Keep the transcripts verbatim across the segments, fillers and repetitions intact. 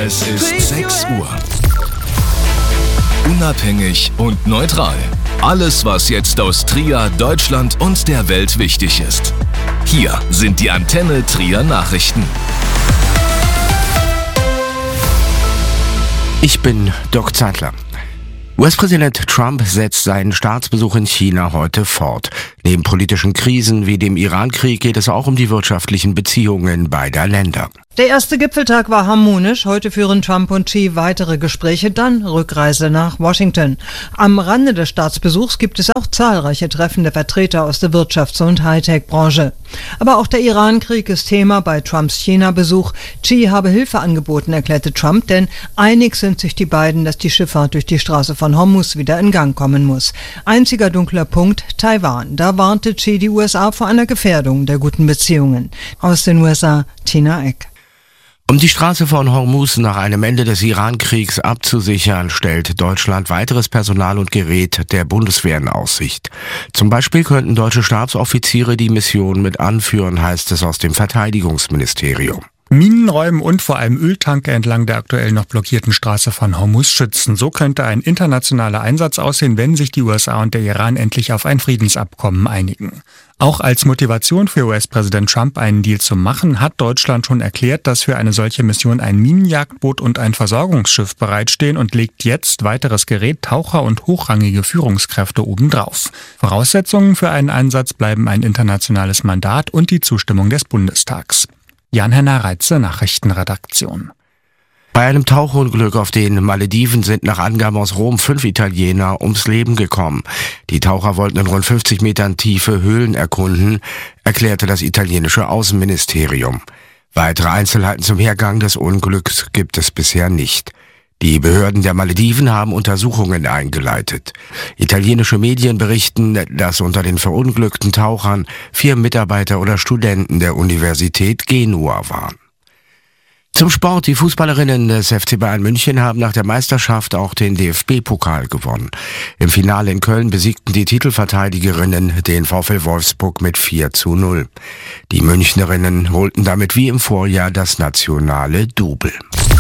Es ist sechs Uhr. Unabhängig und neutral. Alles, was jetzt aus Trier, Deutschland und der Welt wichtig ist. Hier sind die Antenne Trier Nachrichten. Ich bin Dirk Zeitler. U S-Präsident Trump setzt seinen Staatsbesuch in China heute fort. Neben politischen Krisen wie dem Iran-Krieg geht es auch um die wirtschaftlichen Beziehungen beider Länder. Der erste Gipfeltag war harmonisch. Heute führen Trump und Xi weitere Gespräche, dann Rückreise nach Washington. Am Rande des Staatsbesuchs gibt es auch zahlreiche Treffen der Vertreter aus der Wirtschafts- und Hightech-Branche. Aber auch der Iran-Krieg ist Thema bei Trumps China-Besuch. Xi habe Hilfe angeboten, erklärte Trump, denn einig sind sich die beiden, dass die Schifffahrt durch die Straße von Hormuz wieder in Gang kommen muss. Einziger dunkler Punkt, Taiwan. Da warnte Xi die U S A vor einer Gefährdung der guten Beziehungen. Aus den U S A, Tina Eck. Um die Straße von Hormuz nach einem Ende des Iran-Kriegs abzusichern, stellt Deutschland weiteres Personal und Gerät der Bundeswehr in Aussicht. Zum Beispiel könnten deutsche Stabsoffiziere die Mission mit anführen, heißt es aus dem Verteidigungsministerium. Minenräumen und vor allem Öltanker entlang der aktuell noch blockierten Straße von Hormuz schützen. So könnte ein internationaler Einsatz aussehen, wenn sich die U S A und der Iran endlich auf ein Friedensabkommen einigen. Auch als Motivation für U S-Präsident Trump, einen Deal zu machen, hat Deutschland schon erklärt, dass für eine solche Mission ein Minenjagdboot und ein Versorgungsschiff bereitstehen und legt jetzt weiteres Gerät, Taucher und hochrangige Führungskräfte obendrauf. Voraussetzungen für einen Einsatz bleiben ein internationales Mandat und die Zustimmung des Bundestags. Jan-Henner Reitze, Nachrichtenredaktion. Bei einem Tauchunglück auf den Malediven sind nach Angaben aus Rom fünf Italiener ums Leben gekommen. Die Taucher wollten in rund fünfzig Metern Tiefe Höhlen erkunden, erklärte das italienische Außenministerium. Weitere Einzelheiten zum Hergang des Unglücks gibt es bisher nicht. Die Behörden der Malediven haben Untersuchungen eingeleitet. Italienische Medien berichten, dass unter den verunglückten Tauchern vier Mitarbeiter oder Studenten der Universität Genua waren. Zum Sport. Die Fußballerinnen des F C Bayern München haben nach der Meisterschaft auch den D F B-Pokal gewonnen. Im Finale in Köln besiegten die Titelverteidigerinnen den VfL Wolfsburg mit vier zu null. Die Münchnerinnen holten damit wie im Vorjahr das nationale Double.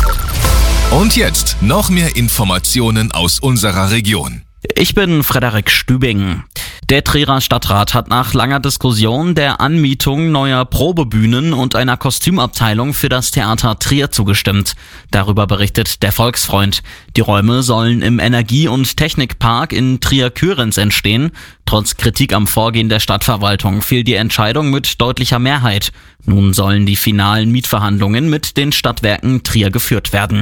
Und jetzt noch mehr Informationen aus unserer Region. Ich bin Frederik Stübing. Der Trierer Stadtrat hat nach langer Diskussion der Anmietung neuer Probebühnen und einer Kostümabteilung für das Theater Trier zugestimmt. Darüber berichtet der Volksfreund. Die Räume sollen im Energie- und Technikpark in Trier-Kührens entstehen. Trotz Kritik am Vorgehen der Stadtverwaltung fiel die Entscheidung mit deutlicher Mehrheit. Nun sollen die finalen Mietverhandlungen mit den Stadtwerken Trier geführt werden.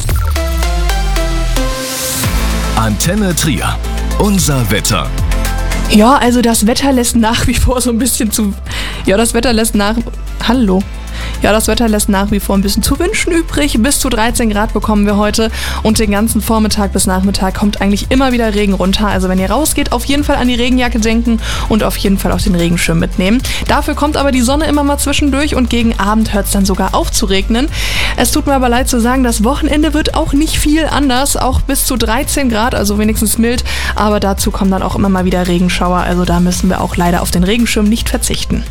Antenne Trier. Unser Wetter. Ja, also das Wetter lässt nach wie vor so ein bisschen zu... Ja, das Wetter lässt nach... Hallo? Ja, das Wetter lässt nach wie vor ein bisschen zu wünschen übrig. Bis zu dreizehn Grad bekommen wir heute und den ganzen Vormittag bis Nachmittag kommt eigentlich immer wieder Regen runter. Also wenn ihr rausgeht, auf jeden Fall an die Regenjacke denken und auf jeden Fall auch den Regenschirm mitnehmen. Dafür kommt aber die Sonne immer mal zwischendurch und gegen Abend hört es dann sogar auf zu regnen. Es tut mir aber leid zu sagen, das Wochenende wird auch nicht viel anders. Auch bis zu dreizehn Grad, also wenigstens mild. Aber dazu kommen dann auch immer mal wieder Regenschauer. Also da müssen wir auch leider auf den Regenschirm nicht verzichten.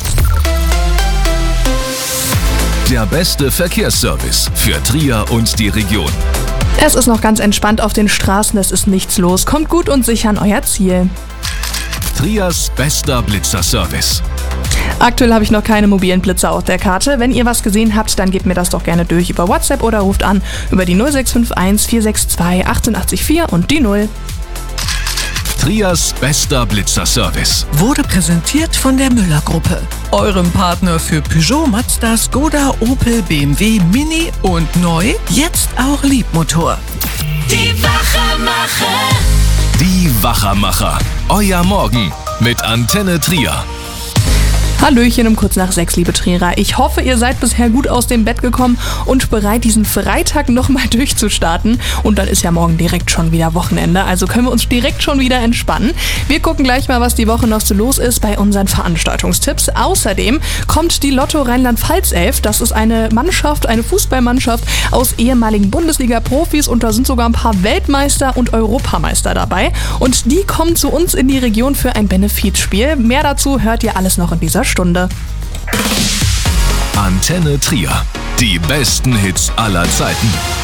Der beste Verkehrsservice für Trier und die Region. Es ist noch ganz entspannt auf den Straßen, es ist nichts los. Kommt gut und sicher an euer Ziel. Triers bester Blitzerservice. Aktuell habe ich noch keine mobilen Blitzer auf der Karte. Wenn ihr was gesehen habt, dann gebt mir das doch gerne durch über WhatsApp oder ruft an über die null sechs fünf eins vier sechs zwei acht acht vier und die null. Triers bester Blitzerservice wurde präsentiert von der Müller-Gruppe, eurem Partner für Peugeot, Mazda, Skoda, Opel, B M W, Mini und neu, jetzt auch Liebmotor. Die Wachermacher. Die Wachermacher. Euer Morgen mit Antenne Trier. Hallöchen um kurz nach sechs, liebe Trierer. Ich hoffe, ihr seid bisher gut aus dem Bett gekommen und bereit, diesen Freitag nochmal durchzustarten. Und dann ist ja morgen direkt schon wieder Wochenende, also können wir uns direkt schon wieder entspannen. Wir gucken gleich mal, was die Woche noch so los ist bei unseren Veranstaltungstipps. Außerdem kommt die Lotto Rheinland-Pfalz elf. Das ist eine Mannschaft, eine Fußballmannschaft aus ehemaligen Bundesliga-Profis und da sind sogar ein paar Weltmeister und Europameister dabei. Und die kommen zu uns in die Region für ein Benefizspiel. Mehr dazu hört ihr alles noch in dieser Stunde. Antenne Trier. Die besten Hits aller Zeiten.